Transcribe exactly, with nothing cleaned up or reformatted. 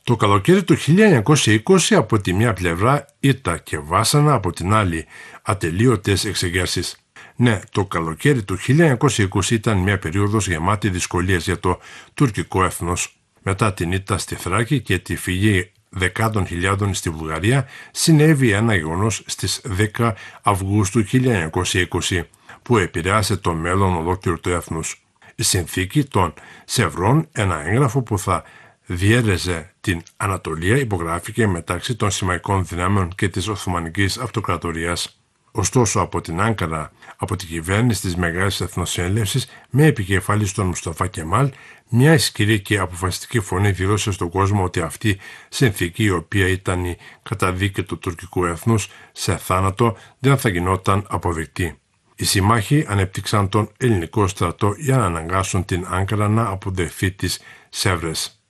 Το καλοκαίρι του χίλια εννιακόσια είκοσι από τη μία πλευρά Ήτα και Βάσανα από την άλλη, ατελείωτες εξεγέρσεις. Ναι, το καλοκαίρι του χίλια εννιακόσια είκοσι ήταν μια περίοδος γεμάτη δυσκολίες για το τουρκικό έθνος. Μετά την ήττα στη Θράκη και τη φυγή δεκάδων χιλιάδων στη Βουλγαρία, συνέβη ένα γεγονός στις δέκα Αυγούστου χίλια εννιακόσια είκοσι, που επηρέασε το μέλλον ολόκληρου του έθνους. Η συνθήκη των Σευρών, ένα έγγραφο που θα διέρεζε την Ανατολία, υπογράφηκε μεταξύ των συμμαχικών δυνάμεων και της Οθωμανικής Αυτοκρατορίας. Ωστόσο, από την Άγκαρα, από την κυβέρνηση της Μεγάλης Εθνοσυνέλευσης, με επικεφαλής τον Μουσταφά Κεμάλ, μια ισχυρή και αποφασιστική φωνή δήλωσε στον κόσμο ότι αυτή η συνθήκη, η οποία ήταν η καταδίκη του τουρκικού έθνους σε θάνατο, δεν θα γινόταν αποδεκτή. Οι συμμάχοι ανέπτυξαν τον ελληνικό στρατό για να αναγκάσουν την Άγκαρα να αποδεχθεί τις Σεύρες.